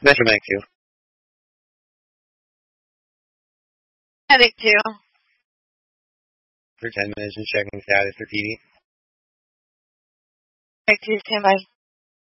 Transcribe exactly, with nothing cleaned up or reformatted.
Measurement two. Medic two. For ten minutes and checking status for T V. Medic two, stand by.